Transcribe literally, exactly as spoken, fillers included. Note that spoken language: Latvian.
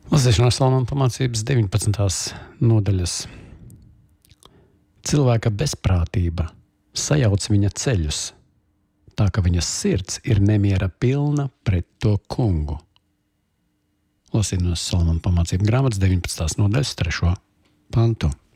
Lasīšanās Salmāna pamācības deviņpadsmitās nodaļas. Cilvēka bezprātība sajauc viņa ceļus, tā ka viņa sirds ir nemiera pilna pret to kungu. Lasīt no Salmāna pamācību grāmatas deviņpadsmitās nodaļas trešo pantu.